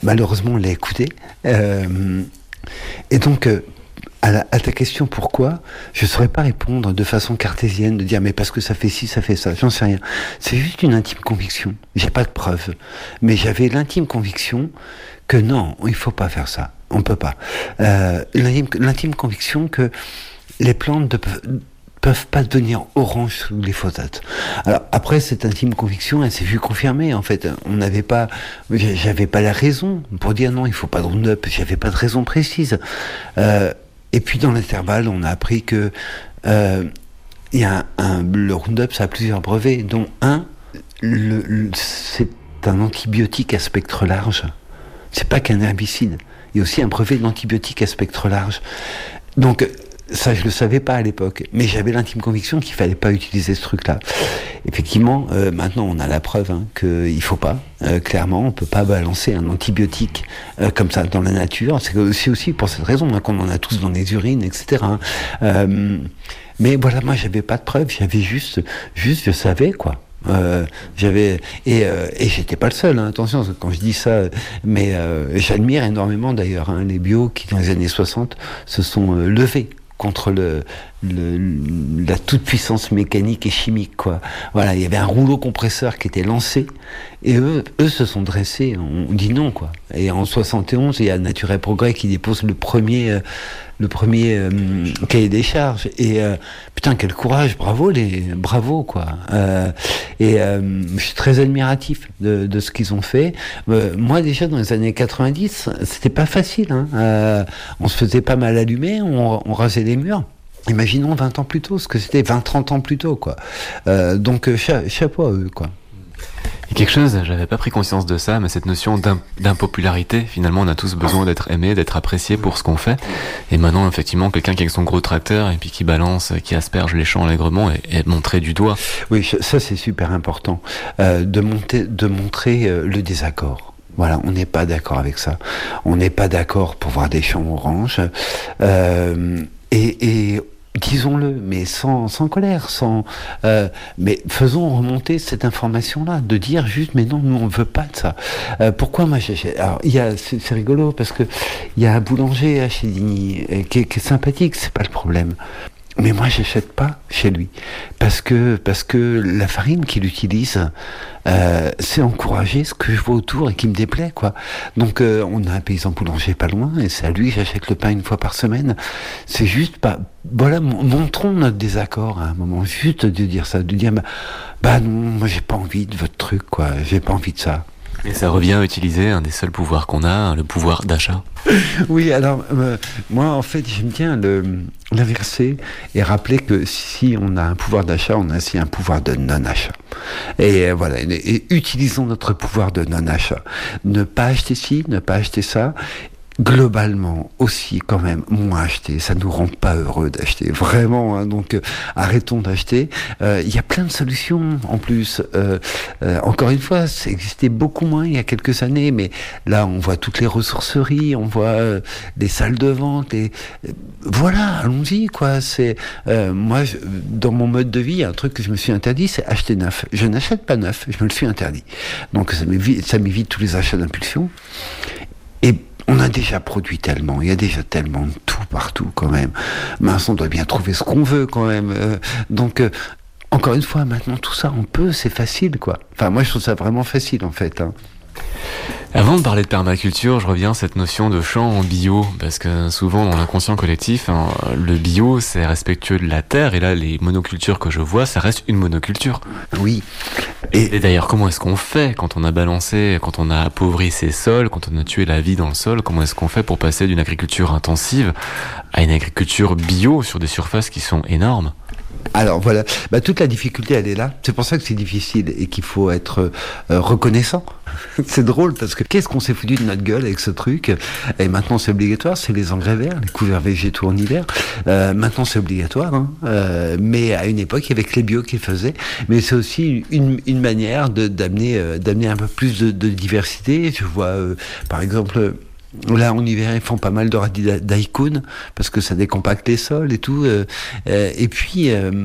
malheureusement, on l'a écouté. Et donc, à ta question pourquoi, je ne saurais pas répondre de façon cartésienne, de dire mais parce que ça fait ci, ça fait ça, j'en sais rien. C'est juste une intime conviction. J'ai pas de preuves, mais j'avais l'intime conviction que non, il faut pas faire ça, on peut pas. L'intime conviction que les plantes ne peuvent pas devenir oranges sous les phototes. Alors après cette intime conviction, elle s'est vue confirmée en fait. J'avais pas la raison pour dire non, il faut pas de Roundup. J'avais pas de raison précise. Et puis dans l'intervalle, on a appris que le Roundup, ça a plusieurs brevets, dont c'est un antibiotique à spectre large. C'est pas qu'un herbicide. Il y a aussi un brevet d'antibiotique à spectre large. Donc ça, je le savais pas à l'époque, mais j'avais l'intime conviction qu'il fallait pas utiliser ce truc-là. Effectivement, maintenant on a la preuve qu'il faut pas. Clairement, on peut pas balancer un antibiotique comme ça dans la nature. C'est aussi pour cette raison qu'on en a tous dans les urines, etc. Mais voilà, moi j'avais pas de preuve, j'avais juste je savais quoi. Et j'étais pas le seul, attention quand je dis ça, mais j'admire énormément d'ailleurs les bios qui dans les années 60 se sont levés contre la toute-puissance mécanique et chimique, quoi. Voilà, il y avait un rouleau compresseur qui était lancé, et eux se sont dressés, on dit non, quoi. Et en 71, il y a Nature et Progrès qui dépose le premier cahier des charges, et putain, quel courage, bravo, quoi. Je suis très admiratif de ce qu'ils ont fait. Moi, déjà, dans les années 90, c'était pas facile, on se faisait pas mal allumer, on rasait les murs. Imaginons 20 ans plus tôt, ce que c'était 20-30 ans plus tôt, quoi. Donc, chapeau à eux, quoi. Et quelque chose, j'avais pas pris conscience de ça, mais cette notion d'impopularité, finalement, on a tous besoin d'être aimé, d'être apprécié pour ce qu'on fait. Et maintenant, effectivement, quelqu'un qui est avec son gros tracteur et puis qui balance, qui asperge les champs allègrement est montré du doigt. Oui, ça c'est super important, de montrer le désaccord. Voilà, on n'est pas d'accord avec ça. On n'est pas d'accord pour voir des champs oranges. Et disons-le, mais sans colère, mais faisons remonter cette information-là, de dire juste, mais non, nous on veut pas de ça. Pourquoi moi alors c'est rigolo parce que il y a un boulanger à chez Digny qui est sympathique, c'est pas le problème. Mais moi, j'achète pas chez lui parce que la farine qu'il utilise, c'est encourager ce que je vois autour et qui me déplaît, quoi. Donc, on a un paysan boulanger pas loin et c'est à lui que j'achète le pain une fois par semaine. C'est juste pas. Voilà, montrons notre désaccord à un moment, juste de dire ça, de dire bah non, moi j'ai pas envie de votre truc, quoi. J'ai pas envie de ça. Et ça revient à utiliser un des seuls pouvoirs qu'on a, le pouvoir d'achat. Oui, alors, moi, en fait, j'aime bien l'inverser et rappeler que si on a un pouvoir d'achat, on a aussi un pouvoir de non-achat. Et voilà, et utilisons notre pouvoir de non-achat. Ne pas acheter ci, ne pas acheter ça. Globalement aussi quand même moins acheter, ça nous rend pas heureux d'acheter vraiment, donc arrêtons d'acheter. Il y a plein de solutions en plus, encore une fois ça existait beaucoup moins il y a quelques années, mais là on voit toutes les ressourceries, on voit les salles de vente, voilà, allons-y, quoi. C'est moi dans mon mode de vie, un truc que je me suis interdit, c'est acheter neuf. Je n'achète pas neuf, je me le suis interdit, donc ça m'évite tous les achats d'impulsion. Et on a déjà produit tellement, il y a déjà tellement de tout partout quand même. Mince, on doit bien trouver ce qu'on veut quand même. Donc, encore une fois, maintenant tout ça, on peut, c'est facile, quoi. Enfin, moi je trouve ça vraiment facile en fait. Avant de parler de permaculture, je reviens à cette notion de champ en bio, parce que souvent dans l'inconscient collectif, le bio c'est respectueux de la terre, et là les monocultures que je vois, ça reste une monoculture. Oui. Et d'ailleurs, comment est-ce qu'on fait quand on a balancé, quand on a appauvri ces sols, quand on a tué la vie dans le sol, comment est-ce qu'on fait pour passer d'une agriculture intensive à une agriculture bio sur des surfaces qui sont énormes ? Alors voilà, toute la difficulté elle est là, c'est pour ça que c'est difficile et qu'il faut être reconnaissant. C'est drôle parce que qu'est-ce qu'on s'est foutu de notre gueule avec ce truc, et maintenant c'est obligatoire, c'est les engrais verts, les couverts végétaux en hiver, maintenant c'est obligatoire, mais à une époque il y avait que les bio qui faisaient, mais c'est aussi une manière d'amener un peu plus de diversité. Je vois par exemple là en hiver ils font pas mal de daikon parce que ça décompacte les sols et tout, et puis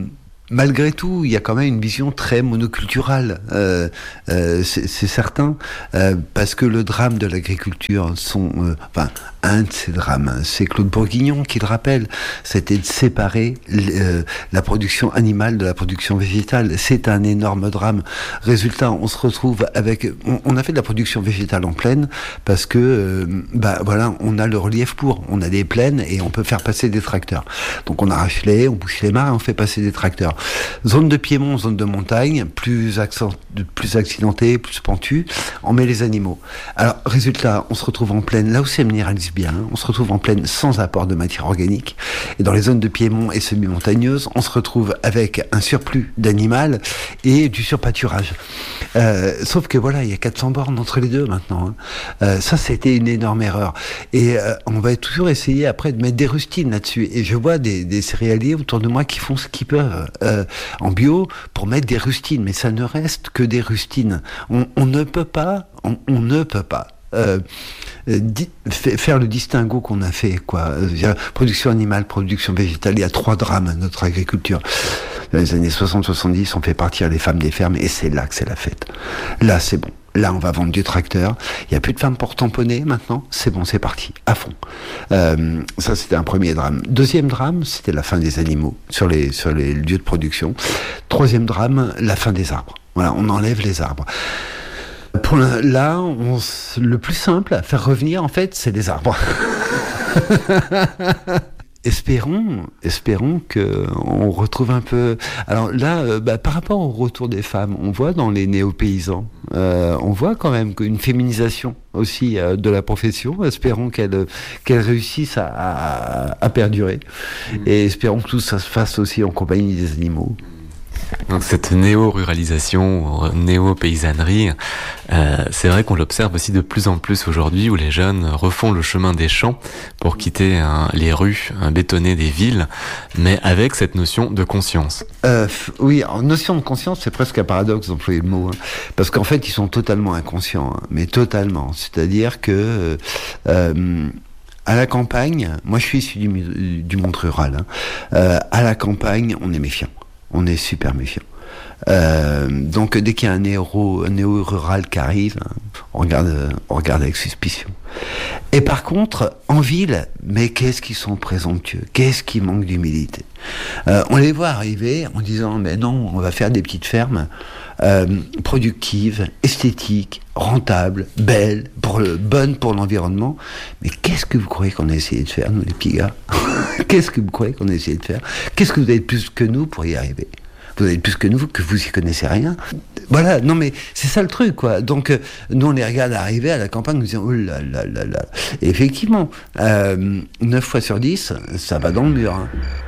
malgré tout, il y a quand même une vision très monoculturale, c'est certain, parce que le drame de l'agriculture, un de ces drames, c'est Claude Bourguignon qui le rappelle, c'était de séparer la production animale de la production végétale. C'est un énorme drame. Résultat, on se retrouve avec... On a fait de la production végétale en plaine parce que, on a le relief pour. On a des plaines et on peut faire passer des tracteurs. Donc on arrache les haies, on bouche les mares et on fait passer des tracteurs. Zone de piémont, zone de montagne, plus accidentée, plus pentue, on met les animaux. Alors, résultat, on se retrouve en plaine, là où c'est minéralisé bien, on se retrouve en plaine sans apport de matière organique. Et dans les zones de piémont et semi-montagneuses, on se retrouve avec un surplus d'animal et du surpâturage. Sauf que voilà, il y a 400 bornes entre les deux maintenant. Ça, c'était une énorme erreur. Et on va toujours essayer après de mettre des rustines là-dessus. Et je vois des céréaliers autour de moi qui font ce qu'ils peuvent en bio pour mettre des rustines. Mais ça ne reste que des rustines. On ne peut pas faire le distinguo qu'on a fait, quoi. Production animale, production végétale, il y a 3 drames à notre agriculture. Dans les années 60-70, on fait partir les femmes des fermes et c'est là que c'est la fête. Là, c'est bon. Là, on va vendre du tracteur. Il n'y a plus de femmes pour tamponner maintenant. C'est bon, c'est parti, à fond. Ça, c'était un premier drame. Deuxième drame, c'était la fin des animaux sur les lieux de production. Troisième drame, la fin des arbres. Voilà, on enlève les arbres. Le plus simple à faire revenir, en fait, c'est les arbres. Espérons qu'on retrouve un peu... Alors là, par rapport au retour des femmes, on voit dans les néo-paysans, on voit quand même une féminisation aussi de la profession. Espérons qu'elle réussisse à perdurer. Et espérons que tout ça se fasse aussi en compagnie des animaux. Donc cette néo-ruralisation, néo-paysannerie, c'est vrai qu'on l'observe aussi de plus en plus aujourd'hui où les jeunes refont le chemin des champs pour quitter les rues bétonnées des villes, mais avec cette notion de conscience. Oui, en notion de conscience, c'est presque un paradoxe d'employer le mot, parce qu'en fait, ils sont totalement inconscients, mais totalement. C'est-à-dire que... à la campagne, moi je suis issu du monde rural, à la campagne, on est méfiant. On est super méfiant. Donc dès qu'il y a un néo-rural qui arrive, on regarde avec suspicion. Et par contre, en ville, mais qu'est-ce qu'ils sont présomptueux, qu'est-ce qui manque d'humilité. On les voit arriver en disant, mais non, on va faire des petites fermes productives, esthétiques, rentables, belles, bonnes pour l'environnement. Mais qu'est-ce que vous croyez qu'on a essayé de faire, nous les petits gars? Qu'est-ce que vous croyez qu'on a essayé de faire? Qu'est-ce que vous avez de plus que nous pour y arriver? Vous avez plus que nous, que vous y connaissez rien. Voilà, non mais c'est ça le truc, quoi. Donc nous on les regarde arriver à la campagne, nous disons oh là là là là. Et effectivement, 9 fois sur 10, ça va dans le mur. Hein.